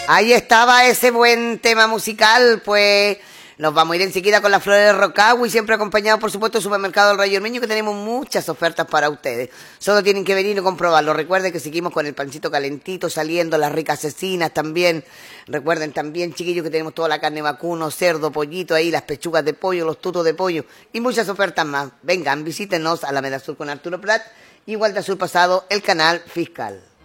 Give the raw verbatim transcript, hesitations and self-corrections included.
Ahí estaba ese buen tema musical, pues nos vamos a ir enseguida con las flores de Rocagua y siempre acompañado, por supuesto, del supermercado del Rayo Ormeño, que tenemos muchas ofertas para ustedes. Solo tienen que venir y comprobarlo. Recuerden que seguimos con el pancito calentito saliendo, las ricas cecinas también. Recuerden también, chiquillos, que tenemos toda la carne vacuno, cerdo, pollito ahí, las pechugas de pollo, los tutos de pollo y muchas ofertas más. Vengan, visítenos a la Alameda Sur con Arturo Prat y Gualda Sur Pasado, el canal fiscal.